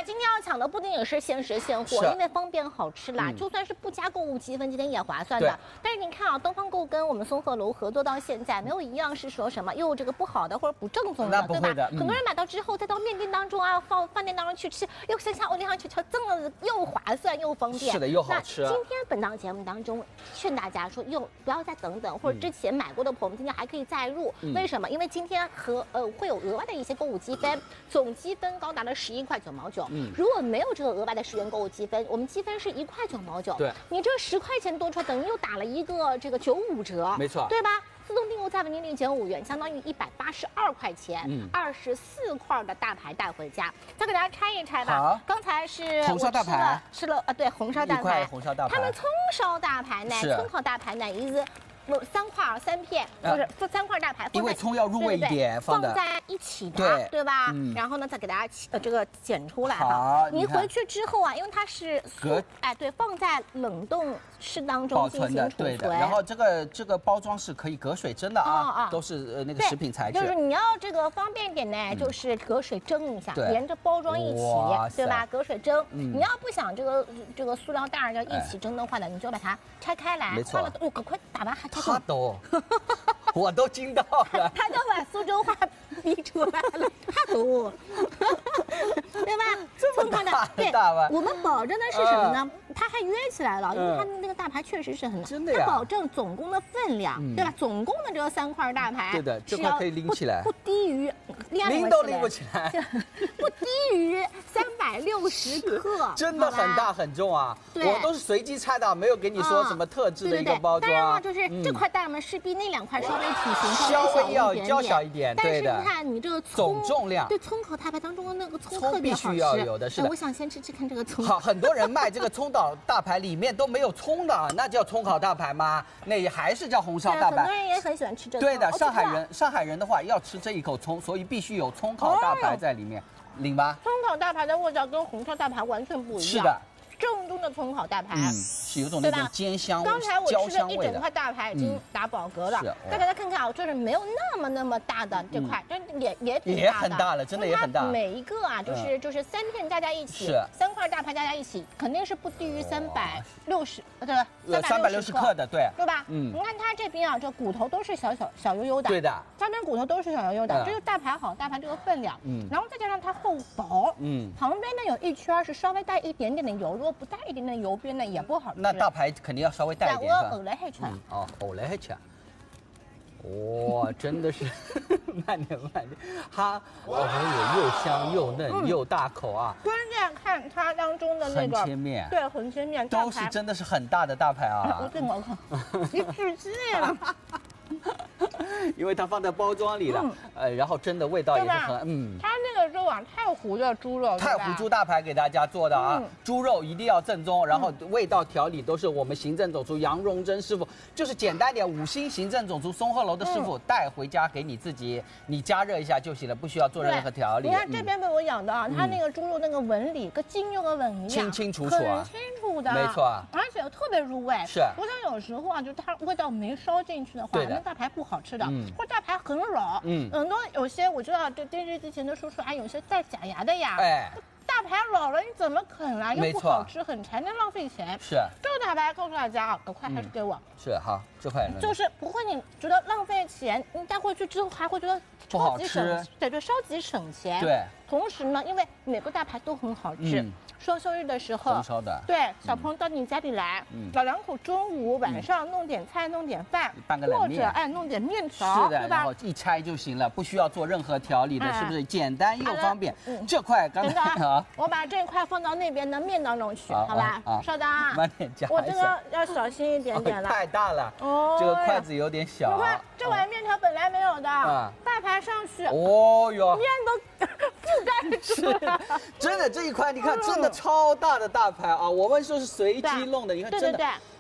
今天要抢的不仅仅是限时现货，因为方便好吃啦，就算是不加购物积分，今天也划算的。但是你看啊，东方购跟我们松鹤楼合作到现在，没有一样是说什么又这个不好的或者不正宗的，对吧？很多人买到之后，再到面店当中啊，放饭店当中去吃，又剩下我那样去吃，这么又划算又方便， 是的，又好吃。 今天本档节目当中，劝大家说又不要再等等，或者之前买过的朋友们，今天还可以再入。为什么？因为今天会有额外的一些购物积分，总积分高达了11块9毛9。如果没有这个额外的10元购物积分，我们积分是1块9毛9。 对， 你这10块钱多出来，等于又打了一个这个95折， 没错， 对吧？自动订购价为您另减5元，相当于182块钱，24块的大排带回家。再给大家拆一拆吧。 好， 刚才是红烧大排， 吃了对，红烧大排， 红烧大排。 他们葱烧大排呢，葱烤大排呢，一个3块3片，就是3块大排， 因为葱要入味一点， 放在一起的，对吧？然后呢，再给大家这个剪出来哈。你回去之后啊，因为它是对，放在冷冻室当中进行储存。 然后这个包装是可以隔水蒸的啊，都是那个食品材质。 就是你要这个方便一点呢，就是隔水蒸一下，连着包装一起，对吧？隔水蒸。你要不想这个塑料袋要一起蒸的话呢，你就把它拆开来。 没错。 哦，快打完还。 他都，我都惊到了， 他都把苏州话逼出来了，他都，对吧？ 这么大吧？ 我们保证的是什么呢？它还约起来了，因为它那个大排确实是很真的呀， 它保证总共的分量，对吧？总共的这个3块大排， 对的，这块可以拎起来， 不低于拎都拎不起来， 不低于360克， 真的很大很重啊！我都是随机拆的，没有给你说什么特制的一个包装。 当然了，就是这块大嘛，是比那2块稍微体型稍微要娇小一点， 对的。但是你看你这个总重量， 对葱烤大排当中的那个葱特别好吃， 必须要有的是的。 我想先吃吃看这个葱。 好，很多人卖这个葱烤大排里面都没有葱的，那叫葱烤大排吗？那也还是叫红烧大排。 很多人也很喜欢吃这个。 对的，上海人的话要吃这一口葱，所以必须有葱烤大排在里面，领吧？ 葱烤大排的味道跟红烧大排完全不一样。 是的。 正宗的葱烤大排， 是有种那种煎香、 刚才我吃的一整块大排已经打饱嗝了，大家看看啊，就是没有那么大的这块，这也挺大的， 也很大了，真的也很大。 每一个啊，就是3片加一起，3块大排加一起，肯定是不低于360，对吧？360 克的，对吧？你看它这边啊，这骨头都是小悠悠的， 对的， 这边骨头都是小悠悠的，这就大排好，大排这个分量，然后再加上它厚薄，旁边呢有一圈是稍微带一点点的油。如果不带一点点油边呢，也不好吃。 那大排肯定要稍微带一点。 我偶来还吃。 偶来还吃。哇，真的是慢点，它也又香又嫩又大口啊。 关键看它当中的那个横切面， 对，横切面都是真的是很大的大排啊。 我更好看，你仔细了。 因为它放在包装里了，然后真的味道也是很它那个肉啊，太湖的猪肉， 太湖猪大排给大家做的啊，猪肉一定要正宗，然后味道调理都是我们行政总厨杨荣珍师傅，就是简单点，5星行政总厨松鹤楼的师傅带回家给你自己，你加热一下就行了，不需要做任何调理。 你看这边被我养的啊，它那个猪肉那个纹理跟筋肉的纹一样， 清清楚楚啊， 很清楚的， 没错， 而且特别入味。 是， 我想有时候啊，就它味道没烧进去的话，那大排不好吃的，或者大排很老，很多有些我知道，这电视机前的叔叔啊，有些带假牙的呀，大排老了你怎么啃啊？又不好吃，很柴，那浪费钱。 是， 这个大排告诉大家啊，这块还是给我。 是好，这块就是不会你觉得浪费钱，你带回去之后还会觉得超级省，对，超级省钱。 对， 同时呢，因为每个大排都很好吃。双休日的时候， 红烧的， 对，小朋友到你家里来，老两口中午晚上弄点菜，弄点饭， 拌个冷面， 或者弄点面条， 是的，然后一拆就行了，不需要做任何调理的，是不是？简单又方便。这块刚才啊， 我把这块放到那边的面当中去，好吧？稍等啊， 慢点夹。 我这个要小心一点点了， 太大了，这个筷子有点小。 你看这碗面条本来没有的，大排上去， 哦哟， 面都覆盖住了。 真的这一块，你看真的超大的大排啊！我们说是随机弄的，你看真的。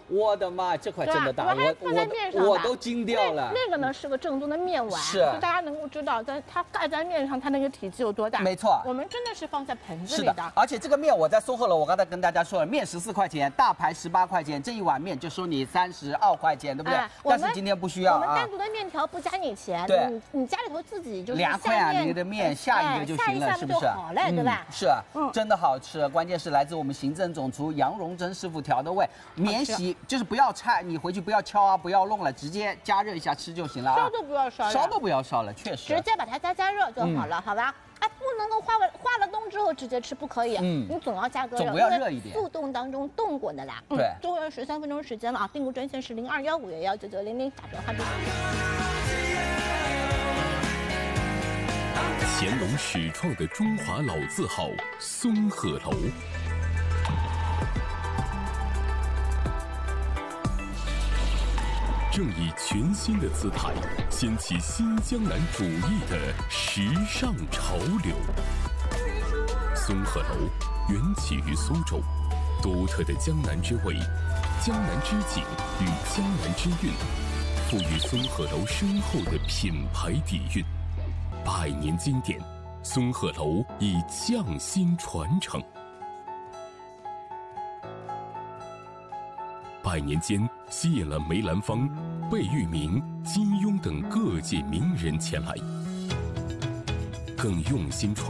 我的妈，这块真的大，我都惊掉了。 那个呢是个正宗的面碗， 是大家能够知道，它盖在面上，它那个体积有多大。 没错， 我们真的是放在盆子里的。 而且这个面我在松鹤楼，我刚才跟大家说了，面14块钱，大排18块钱，这一碗面就收你32块钱，对不对？但是今天不需要我们单独的面条不加你钱， 对， 你家里头自己就是 2块你的面下一个就行了，是不是？ 好嘞，对吧？ 是，真的好吃，关键是来自我们行政总厨杨荣珍师傅调的味，免洗就是不要拆，你回去不要敲啊，不要弄了，直接加热一下吃就行了啊。 烧都不要烧， 烧都不要烧了，确实。 直接把它加热就好了，好吧？哎，不能够化了冻之后直接吃，不可以。你总要加个热， 总要热一点。 速冻当中冻过的啦。 对， 最后要13分钟时间了啊！订购专线是0215119900，打电话就行。 乾隆始创的中华老字号松鹤楼，正以全新的姿态掀起新江南主义的时尚潮流。松鹤楼缘起于苏州，独特的江南之味、江南之景与江南之韵，赋予松鹤楼深厚的品牌底蕴。100年经典，松鹤楼以匠心传承。100年间，吸引了梅兰芳、贝聿铭、金庸等各界名人前来，更用心传